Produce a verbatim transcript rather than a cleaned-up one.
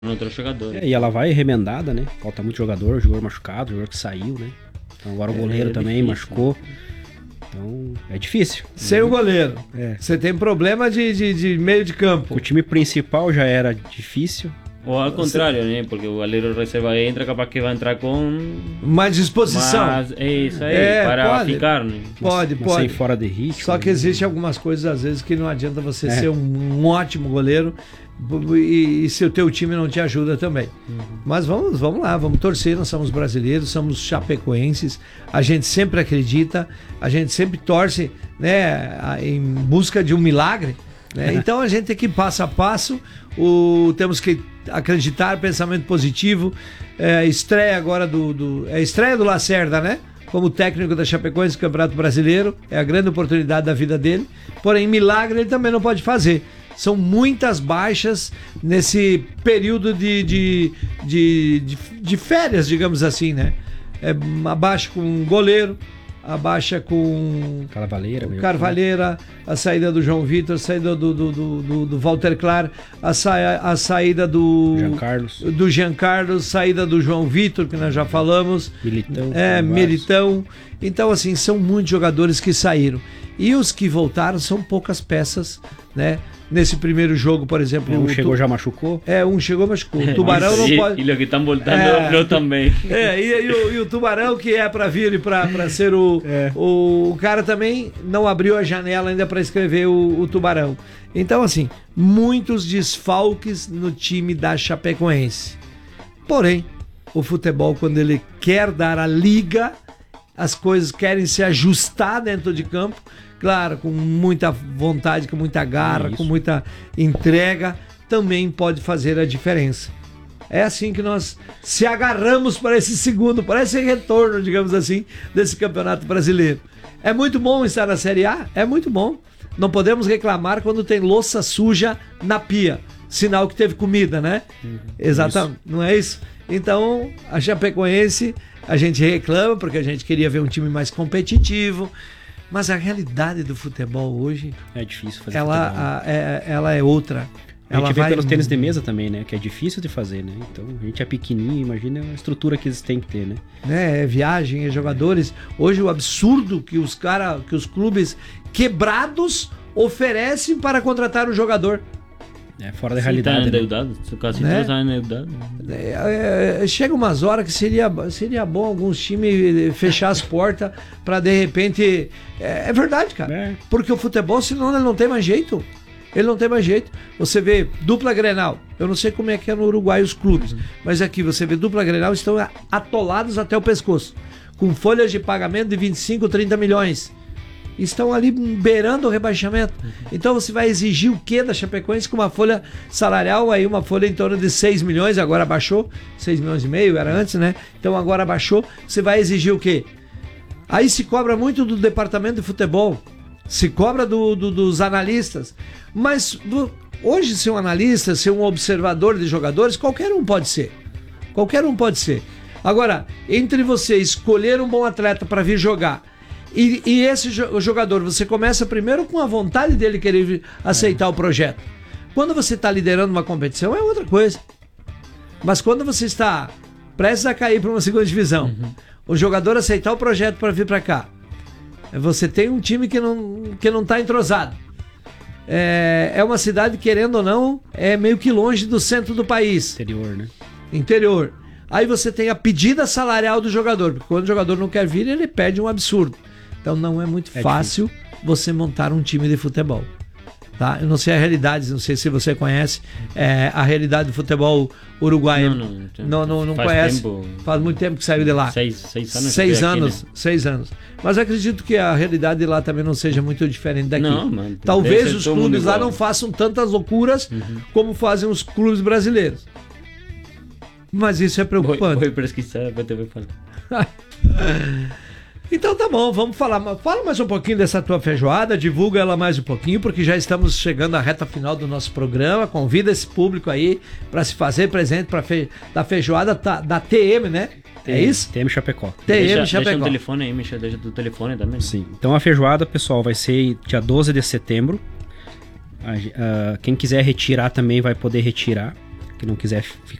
outros jogadores. É, e ela vai remendada, né? Falta muito jogador, jogador machucado, jogador que saiu, né? Então agora o goleiro é, é também difícil, machucou. Então é difícil. Sem o goleiro. É. Você tem problema de, de, de meio de campo. O time principal já era difícil. Ou ao contrário, né? Porque o goleiro reserva entra, capaz que vai entrar com mais disposição. Mas é isso aí, é, para pode, ficar, né? Pode, mas, pode. Sem fora de ritmo. Só que né? existem algumas coisas, às vezes, que não adianta você é. ser um, um ótimo goleiro e, e se o teu time não te ajuda também. Uhum. Mas vamos, vamos lá, vamos torcer. Nós somos brasileiros, somos chapecoenses. A gente sempre acredita, a gente sempre torce, né, em busca de um milagre. Né? Então a gente tem que ir passo a passo, o, temos que acreditar, pensamento positivo. É, estreia agora do, do é estreia do Lacerda, né? Como técnico da Chapecoense do Campeonato Brasileiro, é a grande oportunidade da vida dele. Porém, milagre ele também não pode fazer. São muitas baixas nesse período de, de, de, de, de férias, digamos assim, né? É, abaixo com um goleiro, abaixa com Carvalheira, o Carvalheira, a saída do João Vitor, a saída do, do, do, do, do Walter Clar, a, sa, a saída do Jean Carlos, do Jean Carlos, saída do João Vitor, que nós já falamos, Militão, é, Militão. Então, assim, são muitos jogadores que saíram. E os que voltaram são poucas peças, né? Nesse primeiro jogo, por exemplo... Um chegou, tu... já machucou? É, um chegou, machucou. O Tubarão não pode... E os que estão voltando, é... eu também. É, e, e, o, e o Tubarão, que é para vir e para ser o, é. o... O cara também não abriu a janela ainda para escrever o, o Tubarão. Então, assim, muitos desfalques no time da Chapecoense. Porém, o futebol, quando ele quer dar a liga, as coisas querem se ajustar dentro de campo, claro, com muita vontade, com muita garra, é com muita entrega, também pode fazer a diferença. É assim que nós se agarramos para esse segundo, para esse retorno, digamos assim, desse Campeonato Brasileiro. É muito bom estar na Série A? É muito bom. Não podemos reclamar quando tem louça suja na pia. Sinal que teve comida, né? Uhum, exatamente, isso. Não é isso? Então, a Chapecoense, a gente reclama porque a gente queria ver um time mais competitivo. Mas a realidade do futebol hoje... É difícil fazer ela, futebol. A, é, ela é outra. A gente ela vê vai... pelos tênis de mesa também, né? Que é difícil de fazer, né? Então, a gente é pequenininho, imagina a estrutura que eles têm que ter, né? É, é viagem, é jogadores. Hoje o absurdo que os cara, que os clubes quebrados oferecem para contratar um jogador. É fora da realidade. Tá né? Quase né? é, é, chega umas horas que seria, seria bom alguns times fechar as portas para de repente. É, é verdade, cara. É. Porque o futebol, senão ele não tem mais jeito. Ele não tem mais jeito. Você vê dupla Grenal. Eu não sei como é que é no Uruguai os clubes, uhum. mas aqui você vê dupla Grenal, estão atolados até o pescoço, com folhas de pagamento de vinte e cinco, trinta milhões. Estão ali beirando o rebaixamento. Uhum. Então você vai exigir o que da Chapecoense com uma folha salarial, aí uma folha em torno de seis milhões, agora baixou, seis milhões e meio, era antes, né? Então agora baixou, você vai exigir o quê? Aí se cobra muito do departamento de futebol, se cobra do, do, dos analistas, mas do, hoje ser um analista, ser um observador de jogadores, qualquer um pode ser. Qualquer um pode ser. Agora, entre você escolher um bom atleta para vir jogar E, e esse jogador, você começa primeiro com a vontade dele querer aceitar é. o projeto. Quando você está liderando uma competição, é outra coisa. Mas quando você está prestes a cair para uma segunda divisão, uhum. o jogador aceitar o projeto para vir para cá, você tem um time que não que não está entrosado. É, é uma cidade, querendo ou não, é meio que longe do centro do país. Interior, né? Interior. Aí você tem a pedida salarial do jogador, porque quando o jogador não quer vir, ele pede um absurdo. Então não é muito é fácil difícil. você montar um time de futebol. Tá? Eu não sei a realidade, não sei se você conhece é, a realidade do futebol uruguaio. Não, não, não, não, não faz conhece. Tempo, faz muito tempo que saiu de lá. Seis, seis anos. Seis anos, aqui, né? seis anos. Mas eu acredito que a realidade de lá também não seja muito diferente daqui. Não, mano, talvez os clubes lá não façam tantas loucuras uhum. como fazem os clubes brasileiros. Mas isso é preocupante. Vou, vou pesquisar para te falar. Então tá bom, vamos falar. Fala mais um pouquinho dessa tua feijoada, divulga ela mais um pouquinho, porque já estamos chegando à reta final do nosso programa. Convida esse público aí para se fazer presente para fe... da feijoada da, da T M, né? T, é isso? T M Chapecó. T M deixa, Chapecó. Deixa o telefone aí, Michel, deixa o telefone também. Sim. Então a feijoada, pessoal, vai ser dia doze de setembro. A, a, quem quiser retirar também vai poder retirar. que não quiser